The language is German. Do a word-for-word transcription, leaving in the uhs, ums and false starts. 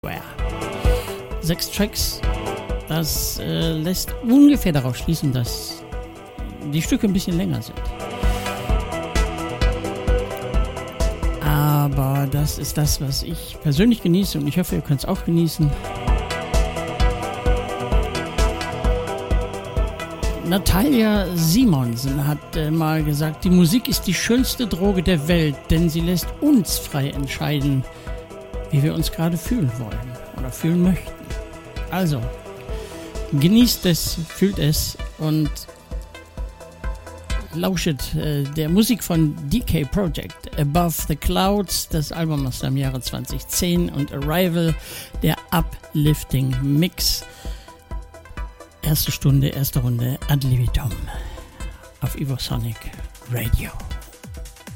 Sechs Tracks, das äh, lässt ungefähr darauf schließen, dass die Stücke ein bisschen länger sind. Aber das ist das, was ich persönlich genieße und ich hoffe, ihr könnt es auch genießen. Natalia Simonsen hat äh, mal gesagt, die Musik ist die schönste Droge der Welt, denn sie lässt uns frei entscheiden, wie wir uns gerade fühlen wollen oder fühlen möchten. Also, genießt es, fühlt es und lauschet äh, der Musik von D K Project, Above the Clouds, das Album aus dem Jahre zwanzig zehn und Arrival, der Uplifting Mix. Erste Stunde, erste Runde, ad libitum auf Evosonic Radio.